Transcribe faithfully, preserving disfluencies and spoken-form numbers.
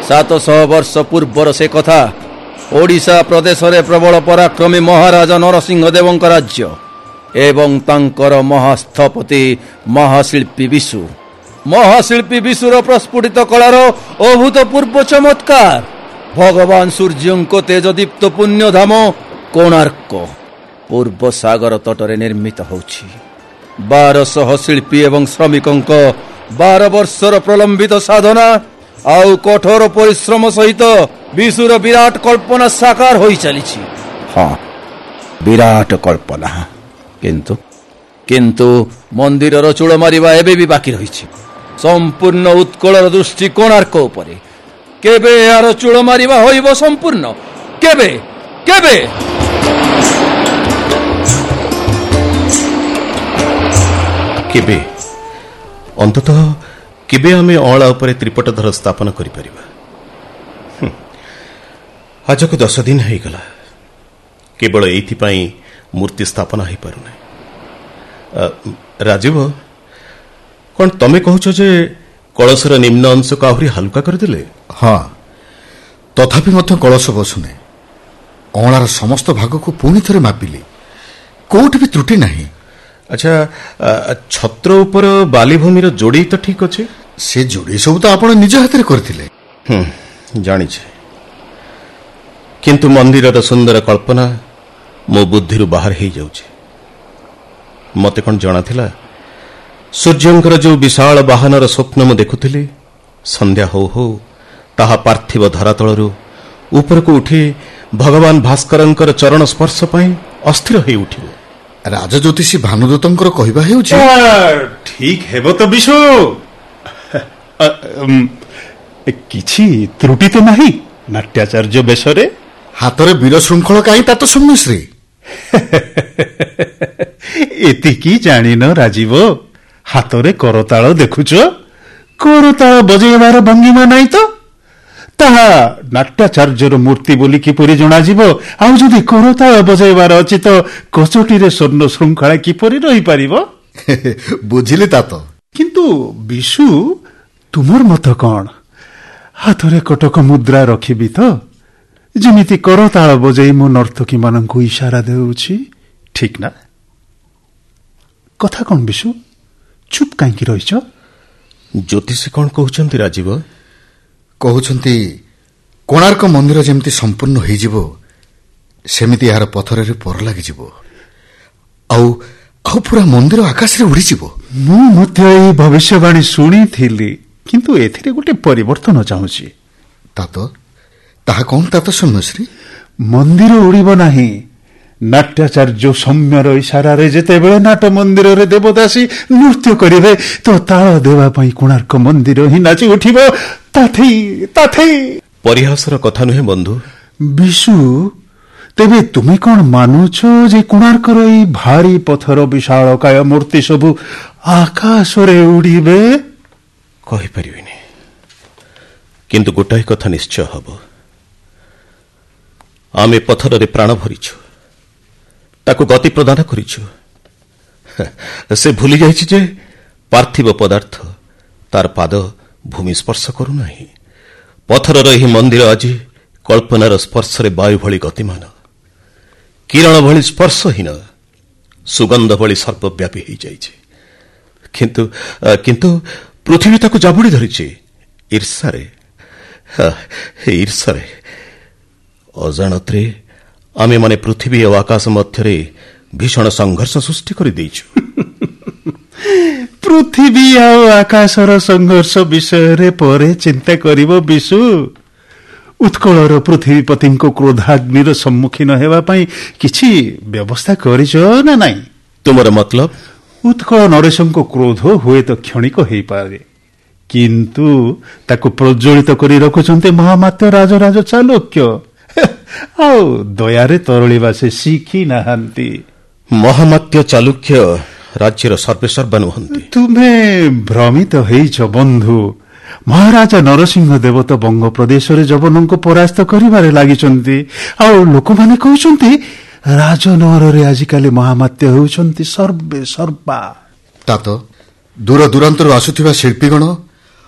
ସାତଶହ ବର୍ଷ ପୂର୍ବର ସେ କଥା। ଓଡ଼ିଶା ପ୍ରଦେଶରେ ପ୍ରବଳ ପରାକ୍ରମୀ ମହାରାଜା ନରସିଂହ ଦେବଙ୍କ ରାଜ୍ୟ ଏବଂ ତାଙ୍କର ମହାସ୍ଥପତି ମହାଶିଳ୍ପୀ ବିଶୁ। ମହାଶିଳ୍ପୀ ବିଶୁର ପ୍ରସ୍ଫୁଟିତ କଳାର ଅଭୂତପୂର୍ବ ଚମତ୍କାର। ଭଗବାନ ସୂର୍ଯ୍ୟଙ୍କ ତେଜଦୀପ୍ତ ପୁଣ୍ୟଧାମ କୋଣାର୍କ ପୂର୍ବ ସାଗର ତଟରେ ନିର୍ମିତ ହେଉଛି। ବାରଶହ ଶିଳ୍ପୀ ଏବଂ ଶ୍ରମିକଙ୍କ ବାର ବର୍ଷର ପ୍ରଲମ୍ବିତ ସାଧନା ଆଉ କଠୋର ପରିଶ୍ରମ ସହିତ ବିଶୁର ବିରାଟ କଳ୍ପନା ସାକାର ହୋଇ ଚାଲିଛି। ହଁ, ବିରାଟ କଳ୍ପନା। କିନ୍ତୁ କିନ୍ତୁ ମନ୍ଦିରର ଚୂଳ ମାରିବା ଏବେ ବି ବାକି ରହିଛି। ସମ୍ପୂର୍ଣ୍ଣ ଉତ୍କଳର ଦୃଷ୍ଟି କୋଣାର୍କ ଉପରେ। କେବେ ଏହାର ଚୂଳ ମାରିବା ହୋଇବ ସମ୍ପୂର୍ଣ୍ଣ? କେବେ କେବେ କେବେ ଅନ୍ତତଃ କେବେ ଆମେ ଅଁଳା ଉପରେ ତ୍ରିପଟଧର ସ୍ଥାପନ କରିପାରିବା? ଆଜକୁ ଦଶ ଦିନ ହେଇଗଲା, କେବଳ ଏଇଥିପାଇଁ ମୂର୍ତ୍ତି ସ୍ଥାପନ ହୋଇପାରୁନାହିଁ। ରାଜୀବ, କ'ଣ ତମେ କହୁଛ ଯେ କଳସର ନିମ୍ନ ଅଂଶକୁ ଆହୁରି ହାଲୁକା କରିଦେଲେ? ହଁ, ତଥାପି ମଧ୍ୟ କଳସ ବସୁନି। ଅଁଳାର ସମସ୍ତ ଭାଗକୁ ପୁଣି ଥରେ ମାପିଲି, କୋଉଠି ବି ତ୍ରୁଟି ନାହିଁ। ଆଚ୍ଛା, ଛତ୍ର ଉପର ବାଲିଭୂମିର ଯୋଡେଇ ତ ଠିକ ଅଛି? ସେ ଯୋଡେଇ ସବୁ ତ ଆପଣ ନିଜ ହାତରେ କରିଥିଲେ। ହୁଁ, ଜାଣିଛେ, କିନ୍ତୁ ମନ୍ଦିରର ସୁନ୍ଦର କଳ୍ପନା ମୋ ବୁଦ୍ଧିରୁ ବାହାର ହେଇଯାଉଛି। ମତେ କ'ଣ ଜଣାଥିଲା ସୂର୍ଯ୍ୟଙ୍କର ଯେଉଁ ବିଶାଳ ବାହନର ସ୍ୱପ୍ନ ମୁଁ ଦେଖୁଥିଲି, ସନ୍ଧ୍ୟା ହଉ ହଉ ତାହା ପାର୍ଥିବ ଧରାତଳରୁ ଉପରକୁ ଉଠି ଭଗବାନ ଭାସ୍କରଙ୍କର ଚରଣ ସ୍ପର୍ଶ ପାଇଁ ଅସ୍ଥିର ହୋଇ ଉଠିବ। ରାଜଜ୍ୟୋତିଷୀ ଭାନୁଦତ୍ତଙ୍କର କହିବା ହେଉଛି ଠିକ ହେବ ତ ବିଶୁ? କିଛି ତ୍ରୁଟି ତ ନାହିଁ ନାଟ୍ୟାଚାର୍ଯ୍ୟ ବେଶରେ? ହାତରେ ବୀର ଶୃଙ୍ଖଳ କାହିଁ ତା ତ ସୌମ୍ୟଶ୍ରୀ? ଏତିକି ଜାଣିନ ରାଜୀବ? ହାତରେ କରତାଳ ଦେଖୁଛ? କରତାଳ ବଜେଇବାର ଭଙ୍ଗିମା ନାହିଁ ତ? ତାହା ନାଟ୍ୟାଚାର୍ଯ୍ୟର ମୂର୍ତ୍ତି ବୋଲି କିପରି ଜଣାଯିବ? ଆଉ ଯଦି କରତାଳ ବଜେଇବାର ଅଛି ତ କଚଟିରେ ସ୍ୱର୍ଣ୍ଣ ଶୃଙ୍ଖଳା କିପରି ରହିପାରିବ? ବୁଝିଲି ତା ତ। କିନ୍ତୁ ବିଶୁ, ତୁମର ମତ କ'ଣ? ହାତରେ କଟକ ମୁଦ୍ରା ରଖିବି ତ, ଯେମିତି କରତାଳ ବଜେଇ ମୁଁ ନର୍ତ୍ତକୀ ମାନଙ୍କୁ ଇସାରା ଦେଉଛି, ଠିକ ନା? କଥା କ'ଣ ବିଶୁ? ଚୁପ୍ କାହିଁକି ରହିଛ? ଜ୍ୟୋତିଷୀ କ'ଣ କହୁଛନ୍ତି ରାଜୀବ? କହୁଛନ୍ତି କୋଣାର୍କ ମନ୍ଦିର ଯେମିତି ସମ୍ପୂର୍ଣ୍ଣ ହୋଇଯିବ, ସେମିତି ଏହାର ପଥରରେ ପର ଲାଗିଯିବ, ଆଉ ଆଉ ପୁରା ମନ୍ଦିର ଆକାଶରେ ଉଡ଼ିଯିବ। ମୁଁ ମଧ୍ୟ ଏହି ଭବିଷ୍ୟବାଣୀ ଶୁଣିଥିଲି, କିନ୍ତୁ ଏଥିରେ ଗୋଟେ ପରିବର୍ତ୍ତନ ଚାହୁଁଛି। ତାତ ତାହା କ'ଣ ତାତ ସୌମ୍ୟଶ୍ରୀ? ମନ୍ଦିର ଉଡ଼ିବ ନାହିଁ। ନାଟ୍ୟାଚାର୍ଯ୍ୟ ସୌମ୍ୟର ଇସାରାରେ ଯେତେବେଳେ ନାଟ ମନ୍ଦିରରେ ଦେବଦାସୀ ନୃତ୍ୟ କରିବେ, ତ ତାଳ ଦେବା ପାଇଁ କୋଣାର୍କ ମନ୍ଦିର ହିଁ ନାଚି ଉଠିବ। ତାଥେଇ ତାଥେଇ ପରିହାସର କଥା ନୁହେଁ ବନ୍ଧୁ। ବିଶୁ, ତେବେ ତୁମେ କ'ଣ ମାନୁଛ ଯେ କୋଣାର୍କର ଏହି ଭାରି ପଥର ବିଶାଳକାୟ ମୂର୍ତ୍ତି ସବୁ ଆକାଶରେ ଉଡ଼ିବେ? କହିପାରିବିନି, କିନ୍ତୁ ଗୋଟାଏ କଥା ନିଶ୍ଚୟ ହେବ। ଆମେ ପଥରରେ ପ୍ରାଣ ଭରିଛୁ, ତାକୁ ଗତି ପ୍ରଦାନ କରିଛୁ। ସେ ଭୁଲି ଯାଇଛି ଯେ ପାର୍ଥିବ ପଦାର୍ଥ ତାର ପାଦ ଭୂମି ସ୍ପର୍ଶ କରୁନାହିଁ। ପଥରର ଏହି ମନ୍ଦିର ଆଜି କଳ୍ପନାର ସ୍ପର୍ଶରେ ବାୟୁ ଭଳି ଗତିମାନ, କିରଣ ଭଳି ସ୍ପର୍ଶହୀନ, ସୁଗନ୍ଧ ଭଳି ସର୍ବବ୍ୟାପୀ ହୋଇଯାଇଛି। କିନ୍ତୁ କିନ୍ତୁ ପୃଥିବୀ ତାକୁ ଜାବୁଡ଼ି ଧରିଛି ଈର୍ଷାରେ। ଈର୍ଷାରେ ଅଜାଣତରେ ଆମେମାନେ ପୃଥିବୀ ଓ ଆକାଶ ମଧ୍ୟରେ ଭୀଷଣ ସଂଘର୍ଷ ସୃଷ୍ଟି କରିଦେଇଛୁ। ପୃଥିବୀ ଆଉ ଆକାଶର ସଂଘର୍ଷ ବିଷୟରେ ପରେ ଚିନ୍ତା କରିବ ବିଶୁ। ଉତ୍କଳର ପୃଥିବୀପତିଙ୍କ କ୍ରୋଧାଗ୍ନିର ସମ୍ମୁଖୀନ ହେବା ପାଇଁ କିଛି ବ୍ୟବସ୍ଥା କରିଛ ନା ନାହିଁ? ତୁମର ମତଲବ? ଉତ୍କଳ ନରେଶଙ୍କ କ୍ରୋଧ ହୁଏତ କ୍ଷଣିକ ହୋଇପାରେ, କିନ୍ତୁ ତାକୁ ପ୍ରଜ୍ୱଳିତ କରି ରଖୁଛନ୍ତି ମହାମାତ୍ୟ ରାଜରାଜ ଚାଲୁକ୍ୟ। ଆଉ ଦୟାରେ ତରଳିବା ସେ ଶିଖି ନାହାନ୍ତି। ମହାମାତ୍ୟ ଚାଲୁକ୍ୟ ରାଜ୍ୟର ସର୍ବେସର୍ବା ନୁହନ୍ତି। ତୁମେ ଭ୍ରମିତ ହେଇଛ ବନ୍ଧୁ। ମହାରାଜା ନରସିଂହ ଦେବ ତ ବଙ୍ଗ ପ୍ରଦେଶରେ ଯବନଙ୍କୁ ପରାସ୍ତ କରିବାରେ ଲାଗିଛନ୍ତି, ଆଉ ଲୋକମାନେ କହୁଛନ୍ତି ରାଜନଗରରେ ଆଜିକାଲି ମହାମାତ୍ୟ ହେଉଛନ୍ତି ସର୍ବେ ସର୍ବା। ତାତ ଦୂର ଦୂରାନ୍ତରୁ ଆସୁଥିବା ଶିଳ୍ପୀଗଣ